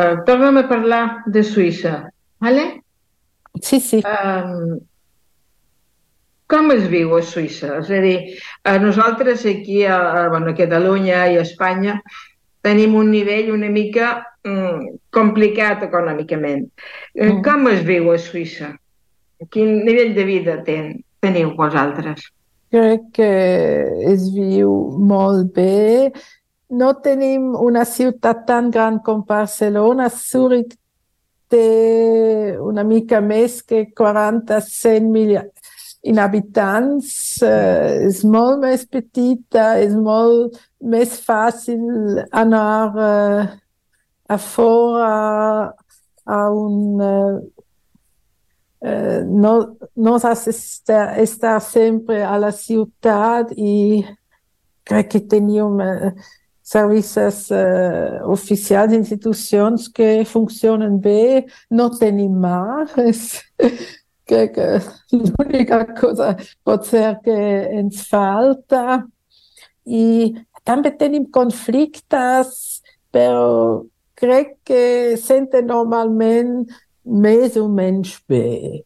Torna'm a parlar de Suïssa, vale? Sì, sì. Um, com es viu a Suïssa? És a dir, nosaltres aquí bueno, a Catalunya i a Espanya tenim un nivell una mica complicat econòmicament. Mm. Com es viu a Suïssa? Quin nivell de vida teniu vosaltres? Crec que es viu molt bé. No tenim una ciutat tan gran com Barcelona. Zurich té una mica més que 40-100 mil inhabitants. És molt més petita, és molt més fàcil anar a fora a un... no has estar sempre a la ciutat i crec que tenim servicis oficials, institucions que funcionen bé, no tenim mar. Crec que l'única cosa pot ser que ens falta. I també tenim conflictes, però crec que senten normalment més o menys bé.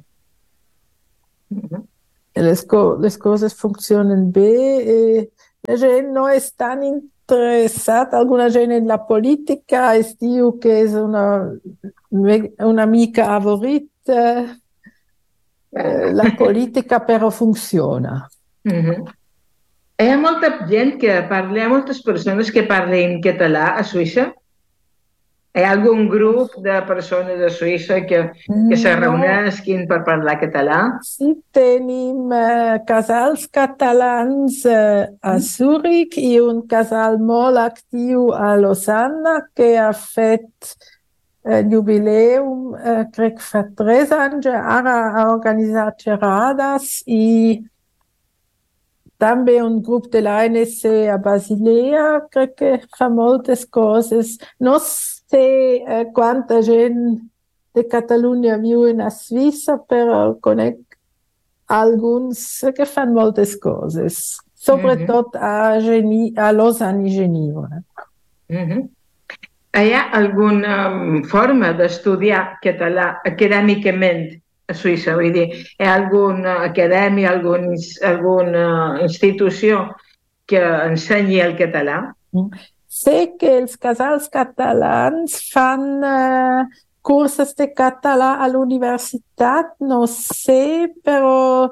Mhm. Les coses funcionen bé. La gent no és tan interessat. Alguna gent en la política es diu que és una mica avorrita. La política però funziona. Mhm. Hi ha molta gent que parla, hi ha moltes persones que parlen català a Suïssa. Hi ha algun grup de persones a Suïssa que se No, reuneixin per parlar català? sí tenim casals catalans a Zurich i un casal molt actiu a Lausanne que ha fet jubileum, crec que fa 3 anys, ara ha organitzat xerrades i també un grup de l'ANC a Basilea, crec que fa moltes coses. No sé quanta gent de Catalunya viuen a Suïssa, però conec alguns que fan moltes coses, Mhm, sobretot a Lausanne i Ginebra. mhm. Hi ha alguna forma d'estudiar català acadèmicament a Suïssa? Vull dir, hi ha alguna acadèmia, alguna institució que ensenyi el català? Sé que els casals catalans fan cursos de català a l'universitat, no sé, però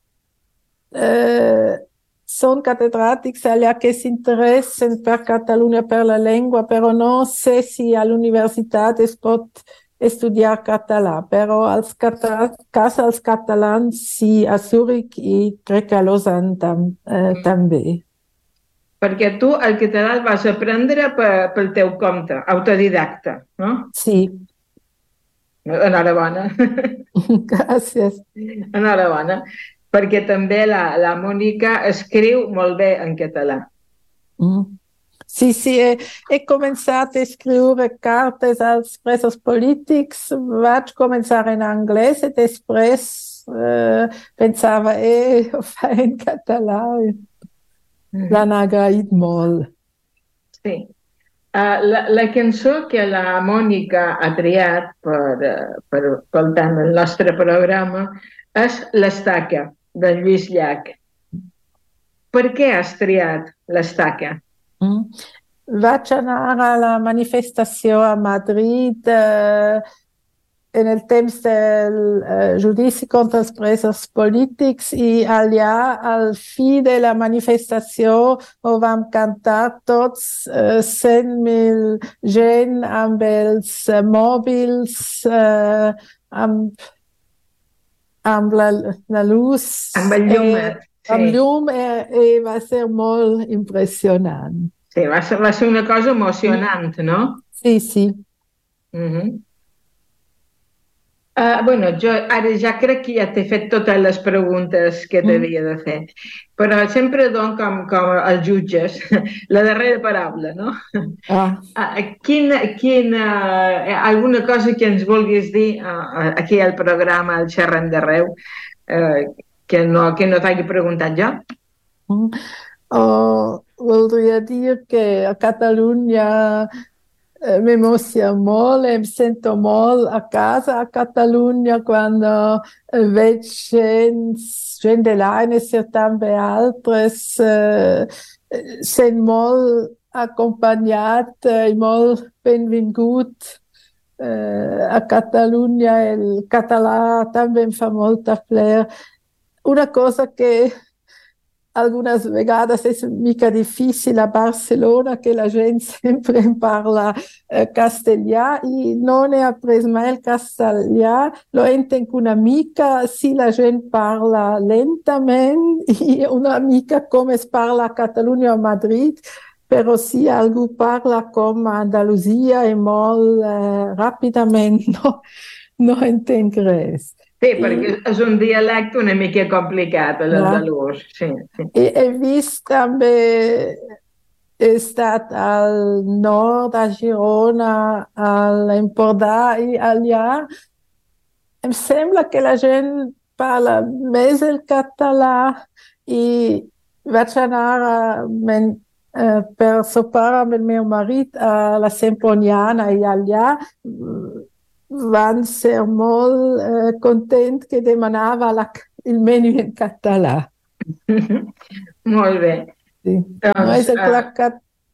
són catedràtics allà que s'interessen per Catalunya, per la llengua, però no sé si a l'universitat es pot estudiar català, però als casals catalans sí, a Zurich i crec que a Lausanne també. Perquè tu el català el vas aprendre pel teu compte, autodidacta, no? Sí, Enhorabona. gràcies. Enhorabona. Perquè també la Mònica escriu molt bé en català. Mm. Sí, sí, he començat a escriure cartes als presos polítics, vaig començar en anglès i després pensava, ho fa en català. Mhm. L'han agraït molt. Sí. La cançó que la Mònica ha triat pel tant del nostre programa és L'Estaca, de Lluís Llach. Per què has triat L'Estaca? Mm. Vaig anar a la manifestació a Madrid en el temps del judici contra els presos polítics i allà, al fi de la manifestació, ho vam cantar tots 100.000 gent amb els mòbils, amb la luz, Amb el llumet, sí. amb llum, i va ser molt impressionant. Sí, va ser una cosa emocionant, no? Sí, sí. Mhm. Bueno, jo ara ja crec que ja t'he fet totes les preguntes que Mm. t'havia de fer, però sempre dono com els jutges la darrera paraula, no? Ah. Alguna cosa que ens vulguis dir aquí al programa, al Xerrem d'Arreu, que no t'hagi preguntat jo? Mm. Voldria dir que a Catalunya m'emociona molt, em sento molt a casa a Catalunya quan veig gent de l'ANC també altres, sent molt acompanyat i molt benvingut a Catalunya. El català també em fa molta plaer. Una cosa que algunes vegades és una mica difícil a Barcelona, que la gent sempre parla castellà i no he après mai el castellà. Lo entenc una mica si la gent parla lentament i una mica com es parla a Catalunya o a Madrid, però si algú parla com a Andalusia i molt ràpidament no entenc res. Sí, perquè és un dialecte una mica complicat, l'andalús. Sí. I he vist també, he estat al nord de Girona, a l'Empordà, i allà em sembla que la gent parla més el català i vaig anar per sopar amb el meu marit a la Semproniana i allà van ser molt contents que demanava el menú en català. Molt bé. Sí. No és clar que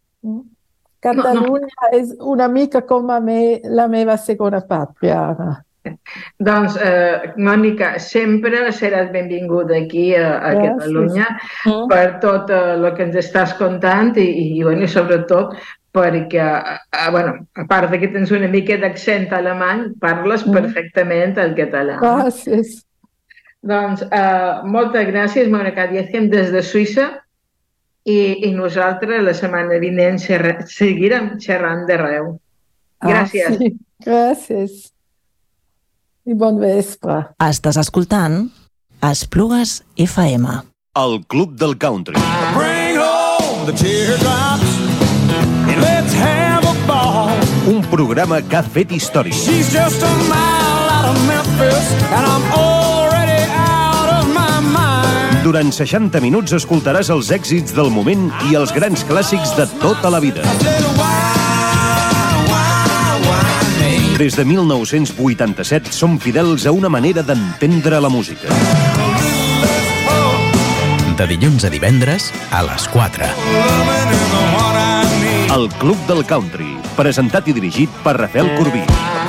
Catalunya és una mica com la meva segona pàtria. Doncs, Mònica, sempre seràs benvinguda aquí a Catalunya per tot el que ens estàs contant i sobretot perquè, a part que tens una mica d'accent alemany, parles perfectament el català. Gràcies. Doncs, moltes gràcies, Mònica Diezem, des de Suïssa, i nosaltres la setmana vinent seguirem xerrant d'arreu. Gràcies. Sí. Gràcies. I bon vespre. Estàs escoltant Esplugues FM. El Club del Country. Bring home the teardrops and let's have a ball. Un programa que ha fet història. She's just a mile out of Memphis and I'm already out of my mind. Durant 60 minuts escoltaràs els èxits del moment i els grans clàssics de tota la vida. Des de 1987 som fidels a una manera d'entendre la música. De dilluns a divendres a les 4. El Club del Country, presentat i dirigit per Rafael Corbí.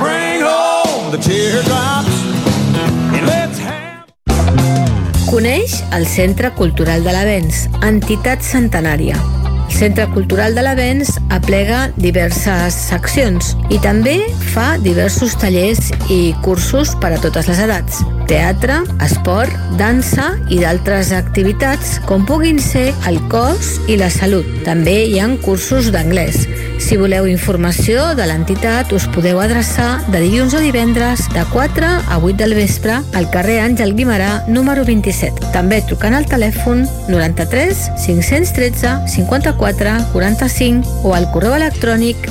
Coneix el Centre Cultural de l'Avenç, entitat centenària. El Centre Cultural de l'Avenç aplega diverses seccions i també fa diversos tallers i cursos per a totes les edats. Teatre, esport, dansa i d'altres activitats com puguin ser el cos i la salut. També hi ha cursos d'anglès. Si voleu informació de l'entitat, us podeu adreçar de dilluns a divendres de 4 a 8 del vespre al carrer Àngel Guimerà, número 27. També trucant al telèfon 93 513 54 45 o al correu electrònic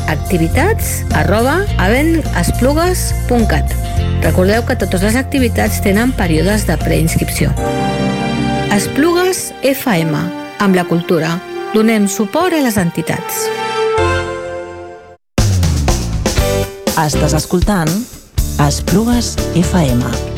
activitats@avenesplugues.cat. Recordeu que totes les activitats tenen períodes de preinscripció. Esplugues FM. Amb la cultura. Donem suport a les entitats. Estàs escoltant Esplugues FM.